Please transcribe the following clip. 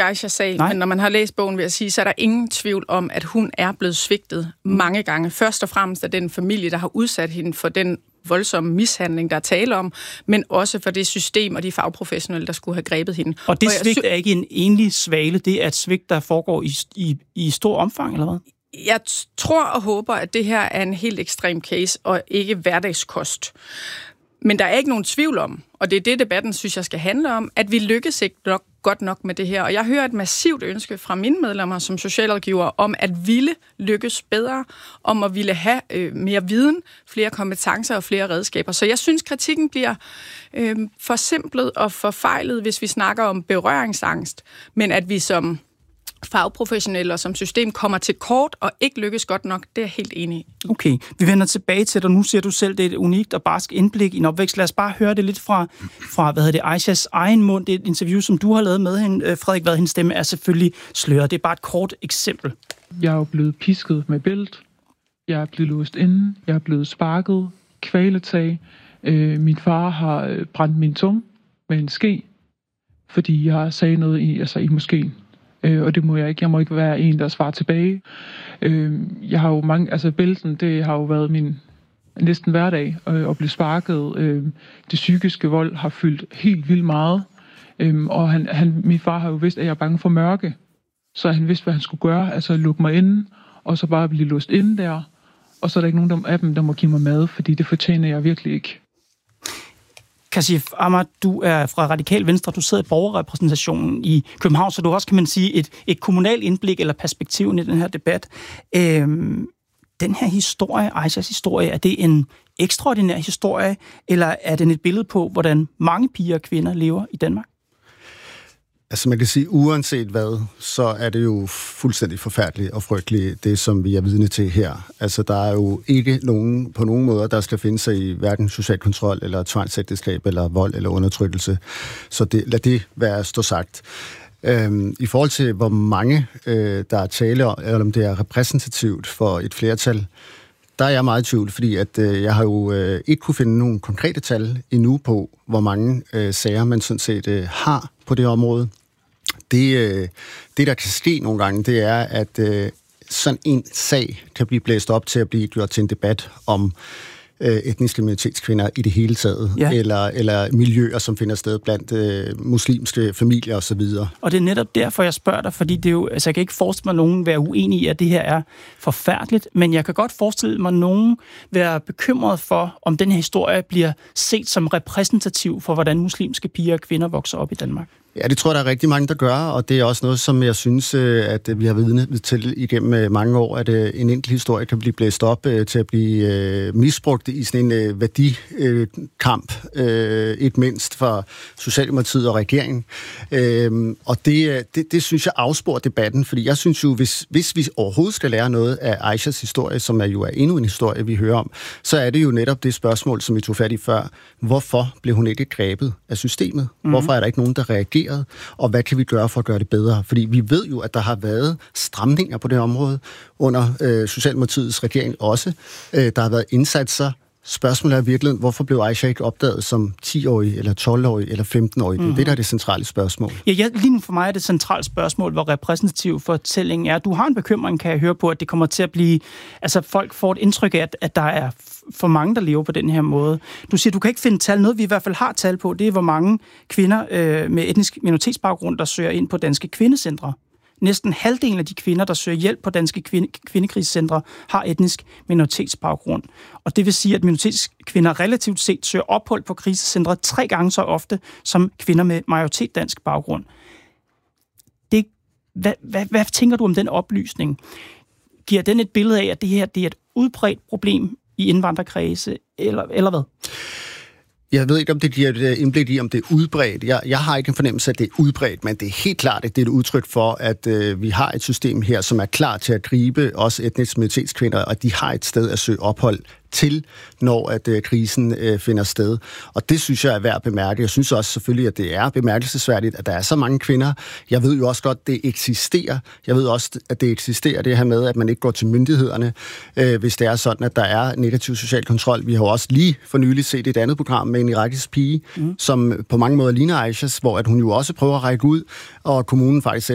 Aishas sag, men når man har læst bogen, vil jeg sige, så er der ingen tvivl om, at hun er blevet svigtet mange gange. Først og fremmest af den familie, der har udsat hende for den voldsomme mishandling, der er tale om, men også for det system og de fagprofessionelle, der skulle have grebet hende. Og det svigt er ikke en enlig svale, det er et svigt, der foregår i stor omfang, eller hvad? Jeg tror og håber, at det her er en helt ekstrem case, og ikke hverdagskost. Men der er ikke nogen tvivl om, og det er det, debatten synes jeg skal handle om, at vi lykkes ikke godt nok med det her. Og jeg hører et massivt ønske fra mine medlemmer som socialrådgiver om at ville lykkes bedre, om at ville have mere viden, flere kompetencer og flere redskaber. Så jeg synes, kritikken bliver forsimplet og forfejlet, hvis vi snakker om berøringsangst, men at vi som fagprofessionelle og som system kommer til kort og ikke lykkes godt nok, det er jeg helt enig i. Okay, vi vender tilbage til dig. Nu siger du selv, det er et unikt og barsk indblik i en opvækst. Lad os bare høre det lidt fra Aishas egen mund. Det er et interview, som du har lavet med hende. Frederik, hvad hendes stemme er selvfølgelig sløret. Det er bare et kort eksempel. Jeg er jo blevet pisket med bælt. Jeg er blevet låst inde. Jeg er blevet sparket. Kvaletag. Min far har brændt min tunge med en ske, fordi jeg sagde noget i moskeen. Og det må jeg ikke. Jeg må ikke være en, der svarer tilbage. Jeg har jo bælten, det har jo været min næsten hverdag at blive sparket. Det psykiske vold har fyldt helt vildt meget. Og min far har jo vidst, at jeg er bange for mørke. Så han vidste, hvad han skulle gøre. Altså lukke mig inde, og så bare blive låst inde der. Og så er der ikke nogen af dem, der må give mig mad, fordi det fortjener jeg virkelig ikke. Kashif Ahmad, du er fra Radikal Venstre, du sidder i borgerrepræsentationen i København, så du også, kan man sige, et kommunalt indblik eller perspektiv i den her debat. Den her historie, Aishas historie, er det en ekstraordinær historie, eller er den et billede på, hvordan mange piger og kvinder lever i Danmark? Altså man kan sige, uanset hvad, så er det jo fuldstændig forfærdeligt og frygteligt, det som vi er vidne til her. Altså der er jo ikke nogen på nogen måder, der skal finde sig i hverken social kontrol, eller tvangsægteskab, eller vold, eller undertrykkelse. Så lad det være stå sagt. I forhold til, hvor mange der er tale om, eller om det er repræsentativt for et flertal, der er jeg meget i tvivl, fordi at jeg har jo ikke kunne finde nogle konkrete tal endnu på, hvor mange sager man sådan set har på det område. Det, der kan ske nogle gange, det er, at sådan en sag kan blive blæst op til at blive gjort til en debat om etniske minoritetskvinder i det hele taget, ja. eller miljøer, som finder sted blandt muslimske familier osv. Og det er netop derfor, jeg spørger dig, fordi det er jo, altså jeg kan ikke forestille mig, nogen være uenig i, at det her er forfærdeligt, men jeg kan godt forestille mig, nogen være bekymret for, om den her historie bliver set som repræsentativ for, hvordan muslimske piger og kvinder vokser op i Danmark. Ja, det tror jeg, der er rigtig mange, der gør, og det er også noget, som jeg synes, at vi har vidnet til igennem mange år, at en enkelt historie kan blive blæst op til at blive misbrugt i sådan en værdikamp, ikke mindst for Socialdemokratiet og regeringen. Og det synes jeg afsporer debatten, fordi jeg synes jo, hvis vi overhovedet skal lære noget af Aishas historie, som jo er endnu en historie, vi hører om, så er det jo netop det spørgsmål, som vi tog fat i før. Hvorfor blev hun ikke grebet af systemet? Hvorfor er der ikke nogen, der reagerer? Og hvad kan vi gøre for at gøre det bedre? Fordi vi ved jo, at der har været stramninger på det område under Socialdemokratiets regering også. Der har været indsatser. Spørgsmålet er virkelig, hvorfor blev Aisha ikke opdaget som 10-årig, eller 12-årig, eller 15-årig? Det er det, der er det centrale spørgsmål. Ja, lige nu for mig er det centrale spørgsmål, hvor repræsentativ fortællingen er. Du har en bekymring, kan jeg høre på, at det kommer til at blive... Altså, folk får et indtryk af, at der er for mange, der lever på den her måde. Du siger, du kan ikke finde tal. Noget, vi i hvert fald har tal på, det er, hvor mange kvinder med etnisk minoritetsbaggrund, der søger ind på danske kvindecentre. Næsten halvdelen af de kvinder, der søger hjælp på danske kvindekrisecentre, har etnisk minoritetsbaggrund. Og det vil sige, at minoritetskvinder relativt set søger ophold på krisecentre 3 gange så ofte som kvinder med majoritet dansk baggrund. Hvad tænker du om den oplysning? Giver den et billede af, at det her det er et udbredt problem i indvandrerkredse, eller hvad? Jeg ved ikke, om det giver et indblik i, om det er udbredt. Jeg har ikke en fornemmelse af, at det er udbredt, men det er helt klart, at det er et udtryk for, at vi har et system her, som er klar til at gribe også etniske minoritetskvinder, og de har et sted at søge ophold til, når at krisen finder sted. Og det synes jeg er værd at bemærke. Jeg synes også selvfølgelig, at det er bemærkelsesværdigt, at der er så mange kvinder. Jeg ved jo også godt, at det eksisterer. Jeg ved også, at det eksisterer, det her med, at man ikke går til myndighederne, hvis det er sådan, at der er negativ social kontrol. Vi har jo også lige for nylig set et andet program med en irakisk pige, som på mange måder ligner Aishas, hvor at hun jo også prøver at række ud, og kommunen faktisk